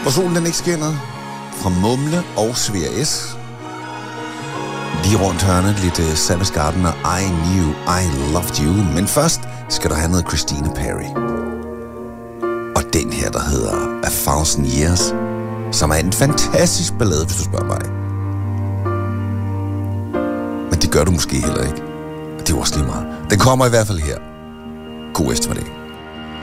hvor solen den ikke skinner. Fra Mumle og Svea S. Lige rundt hørnet lidt Savage Garden og I Knew I Loved You. Men først skal der have noget Christina Perri. Og den her, der hedder A Thousand Years, som er en fantastisk ballade, hvis du spørger mig. Men det gør du måske heller ikke. Det er også lige meget. Den kommer i hvert fald her. God eftermiddag.